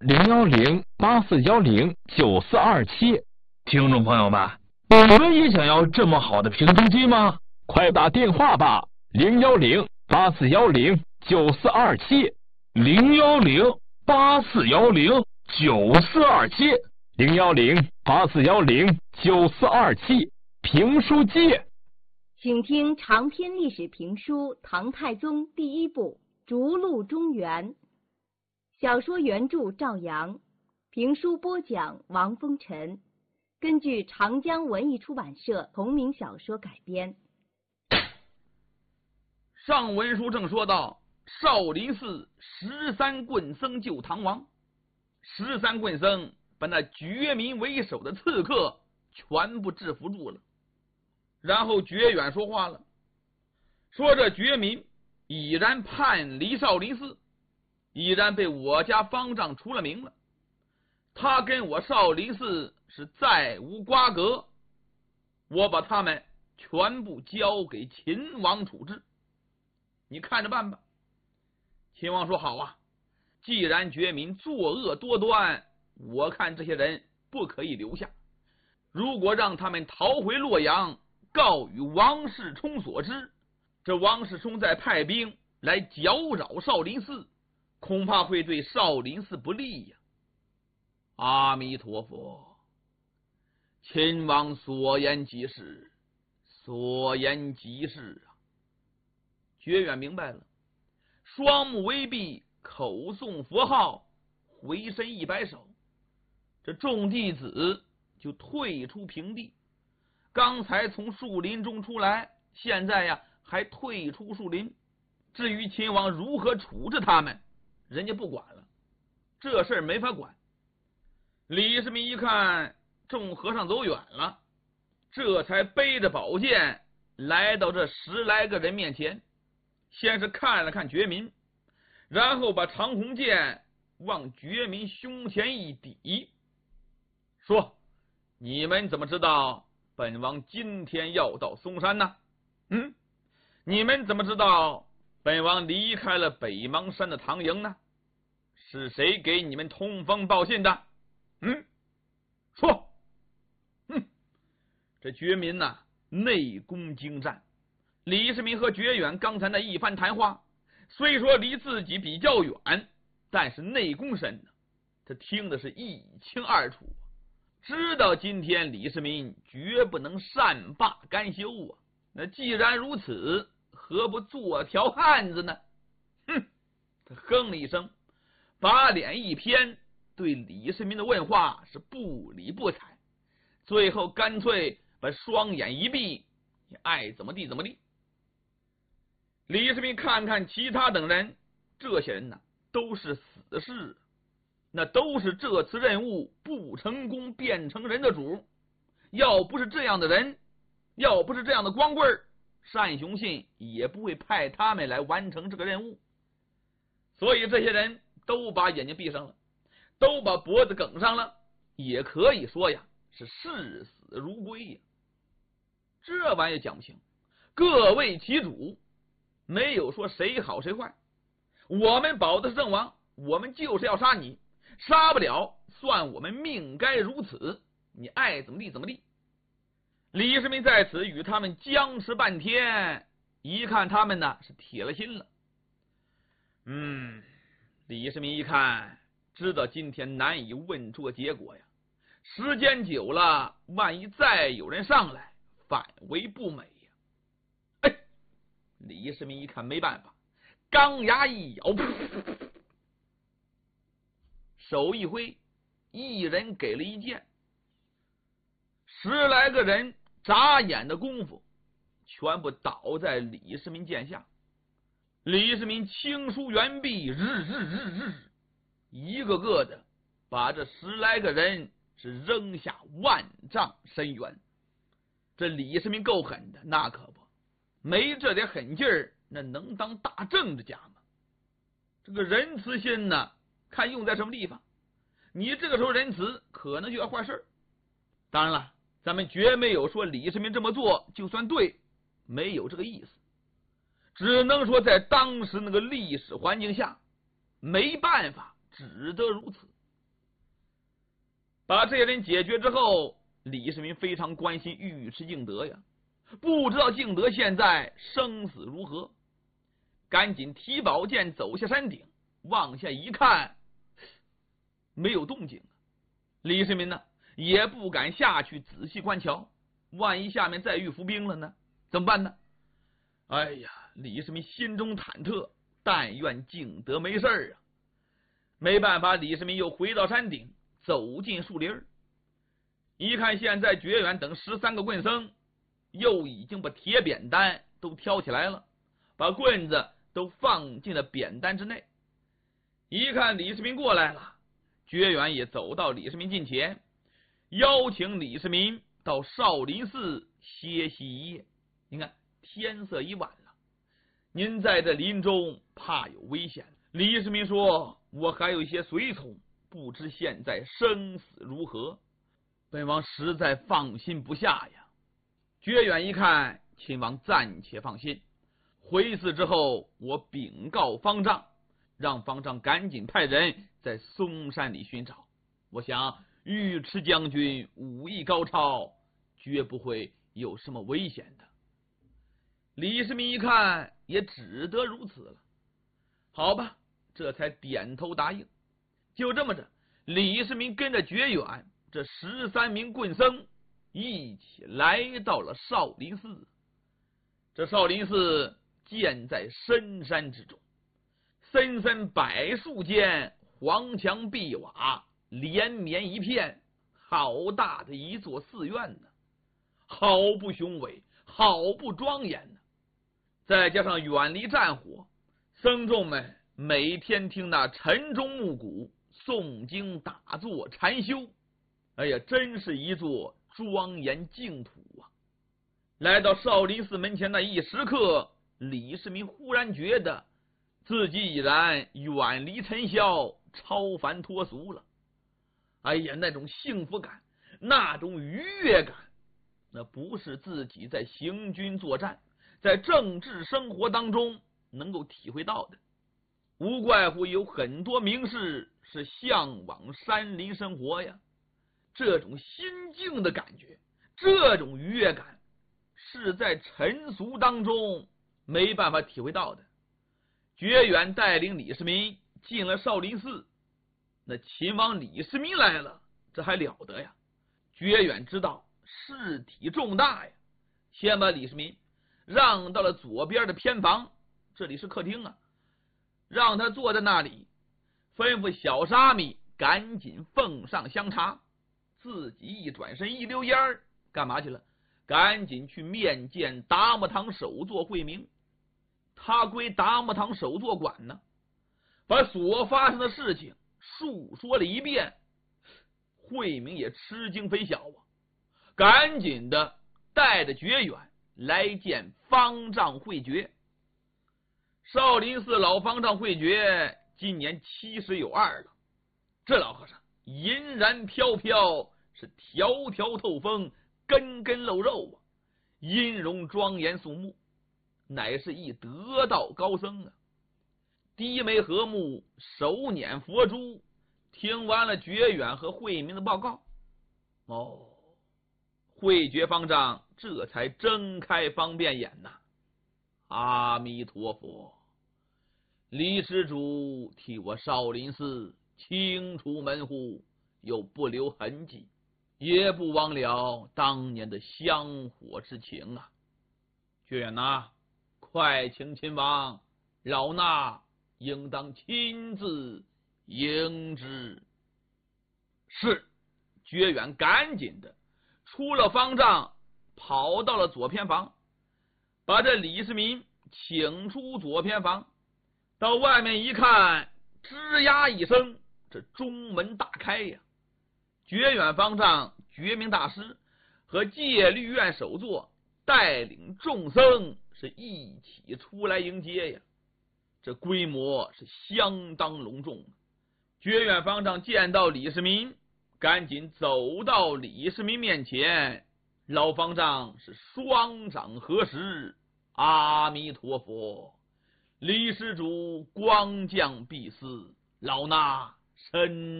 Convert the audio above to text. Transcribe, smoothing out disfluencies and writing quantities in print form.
010-8410-9427。 听众朋友们，你们也想要这么好的评书机吗？ 快打电话吧，010-8410-9427。 010-8410-9427。 010-8410-9427。评书界， 请听长篇历史评书《唐太宗》第一部《逐鹿中原》，小说原著赵阳，评书播讲王风尘，根据长江文艺出版社同名小说改编。 上文书正说到，少林寺13棍僧救唐王，13棍僧把那觉民为首的刺客全部制服住了。然后觉远说话了，说这觉民已然叛离少林寺，已然被我家方丈除了名了，他跟我少林寺是再无瓜葛，我把他们全部交给秦王处置，你看着办吧。秦王说好啊，既然觉民作恶多端，我看这些人不可以留下，如果让他们逃回洛阳，告与王世充所知，这王世充再派兵来搅扰少林寺，恐怕会对少林寺不利呀。阿弥陀佛，秦王所言极是，所言极是啊。觉远明白了，双目微闭，口诵佛号，回身一摆手，这众弟子就退出平地。刚才从树林中出来，现在呀还退出树林。至于秦王如何处置他们，人家不管了，这事儿没法管。李世民一看众和尚走远了，这才背着宝剑来到这10来个人面前，先是看了看觉民，然后把长虹剑往觉民胸前一抵，说：你们怎么知道本王今天要到嵩山呢？你们怎么知道本王离开了北邙山的唐营呢？是谁给你们通风报信的？说。这觉民呐，内功精湛。李世民和觉远刚才那一番谈话，虽说离自己比较远，但是内功深呢，他听的是一清二楚，知道今天李世民绝不能善罢甘休啊。那既然如此，何不做条汉子呢？他哼了一声，把脸一偏，对李世民的问话是不理不睬，最后干脆把双眼一闭，你爱怎么地怎么地。李世民看看其他等人，这些人呢都是死士，那都是这次任务不成功变成人的主，要不是这样的人，要不是这样的光棍，单雄信也不会派他们来完成这个任务。所以这些人都把眼睛闭上了，都把脖子梗上了，也可以说呀是视死如归呀。这玩意讲不清，各为其主，没有说谁好谁坏。我们保的是圣王，我们就是要杀你，杀不了算我们命该如此，你爱怎么地怎么地。李世民在此与他们僵持半天，一看他们呢是铁了心了。李世民一看，知道今天难以问出个结果呀，时间久了，万一再有人上来，反为不美呀。李世民一看没办法，钢牙一咬，手一挥，一人给了一剑。10来个人眨眼的功夫，全部倒在李世民剑下。李世民轻舒猿臂，日，一个个的把这10来个人是扔下万丈深渊。这李世民够狠的，那可不，没这点狠劲儿，那能当大政治家吗？这个仁慈心呢，看用在什么地方。你这个时候仁慈，可能就要坏事。当然了，咱们绝没有说李世民这么做就算对，没有这个意思，只能说在当时那个历史环境下，没办法，只得如此。 把这些人解决之后，李世民非常关心尉迟敬德呀，不知道敬德现在生死如何，赶紧提宝剑走下山顶，往下一看，没有动静。李世民呢也不敢下去仔细观瞧，万一下面再遇伏兵了呢，怎么办呢？哎呀，李世民心中忐忑，但愿敬德没事啊。没办法，李世民又回到山顶，走进树林，一看现在绝远等13个棍僧又已经把铁扁担都挑起来了，把棍子都放进了扁担之内。一看李世民过来了，绝远也走到李世民近前，邀请李世民到少林寺歇息一夜。你看天色已晚了，您在这林中怕有危险。李世民说，我还有一些随从，不知现在生死如何，本王实在放心不下呀。绝远一看，亲王暂且放心，回寺之后我禀告方丈，让方丈赶紧派人在嵩山里寻找。我想尉迟将军武艺高超，绝不会有什么危险的。李世民一看，也只得如此了。好吧，这才点头答应。就这么着，李世民跟着绝远这13名棍僧一起来到了少林寺。这少林寺建在深山之中，森森柏树间，黄墙碧瓦，连绵一片，好大的一座寺院呢，好不雄伟，好不庄严呢。再加上远离战火，僧众们每天听那晨钟暮鼓，诵经打坐禅修，哎呀，真是一座庄严净土啊。来到少林寺门前那一时刻，李世民忽然觉得自己已然远离尘嚣，超凡脱俗了。哎呀，那种幸福感，那种愉悦感，那不是自己在行军作战，在政治生活当中能够体会到的。无怪乎有很多名士是向往山林生活呀，这种心境的感觉，这种愉悦感，是在尘俗当中没办法体会到的。绝远带领李世民进了少林寺，那秦王李世民来了，这还了得呀？绝远知道事体重大呀，先把李世民让到了左边的偏房，这里是客厅啊，让他坐在那里，吩咐小沙弥赶紧奉上香茶，自己一转身一溜烟儿，干嘛去了？赶紧去面见达摩堂首座慧明。他归达摩堂首座管呢，把所发生的事情述说了一遍。慧明也吃惊非小啊，赶紧的带着绝远来见方丈慧觉。少林寺老方丈慧觉今年70有2了，这老和尚银髯飘飘，是条条透风，根根露肉啊，音容庄严肃穆，乃是一得道高僧啊。低眉和目，手捻佛珠。听完了绝远和慧明的报告，慧觉方丈这才睁开方便眼呐。阿弥陀佛，李施主替我少林寺清除门户，又不留痕迹，也不忘了当年的香火之情啊。绝远呐，快请亲王，老衲应当亲自迎之。是。绝远赶紧的出了方丈，跑到了左偏房，把这李世民请出左偏房。到外面一看，吱呀一声，这中门大开呀。绝远方丈觉明大师和戒律院首座带领众僧是一起出来迎接呀，这规模是相当隆重。绝远方丈见到李世民，赶紧走到李世民面前，老方丈是双掌合十，阿弥陀佛，李施主光降敝寺，老衲深